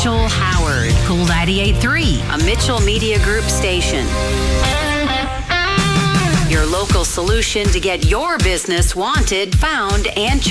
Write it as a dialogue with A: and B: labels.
A: Joel Howard, Cool 98.3, a Mitchell Media Group station. Your local solution to get your business wanted, found, and